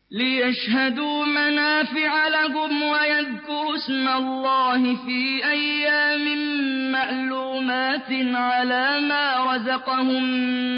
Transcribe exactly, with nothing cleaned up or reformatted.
لِيَشْهَدُوا مَنَافِعَ لَهُمْ وَيَذْكُرُوا اسْمَ اللَّهِ فِي أَيَّامٍ مَّعْلُومَاتٍ عَلَىٰ مَا رَزَقَهُم